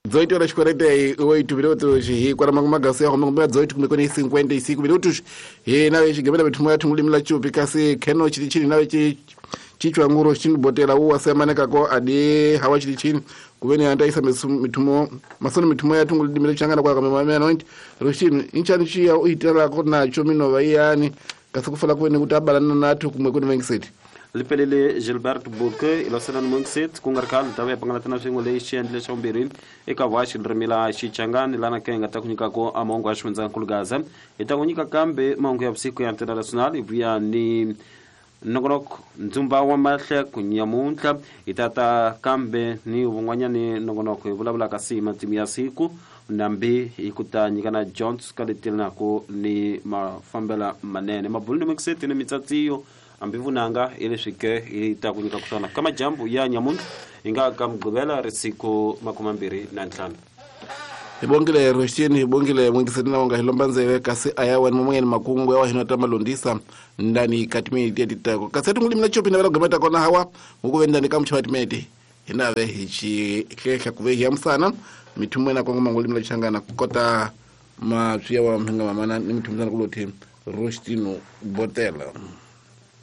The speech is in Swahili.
18 horas 48 minutos e para magasi ya ngombe 18 kumekuwa ni 55 minutos nawe chigemera betumo yathu mulimi la chupi kasi keno chili nawe chichwa nguro chini botela uwa sema nekako adi hawa chili kubeni anda isa mitumo masono mitumo yathu mulimi la changana kwa kama mama anoint roshini inchani chia uitala kona chomino bayani kasukufala kwene kutabalana nathu kumekuwa ni mengiseti Lipelele Gilberto Burke ilasana mungset kungarkal tawe pangalatana singole ishendle shombirin ekawashi ndremila shichangani lana kenga takunyika ko amongo ashwenza kulgaza itakunyika kambe mongo ya siku ya international via ni nogonok nzumba wa mahle kunyamunta itata kambe ni ubungwanya ni nogonok bulabula kasima timia siku nambi ikutanyikana Jones kalitilna ko ni mafambela manene mabulni mungset ni mitsatiyo ambivu nanga ile shike itakunyika kusona kama jambo ya nyamundu inga kamgubela resiko 25 ibongile roshini ibongile mwingisedina wanga hilombanze kasi ayawa ni mumwe ni makungu yawa hinata malondisa ndani katimi ititako kasetu nguli mna chopi na wala gameta kona hawa mukuwe ndani kamchwatimeti inawe hichi kekha kuwe yamsana mitumwe na kwa nguli mna changana kukota matuya wa mhenga mamana ni mitumzana kuloti roshinu botela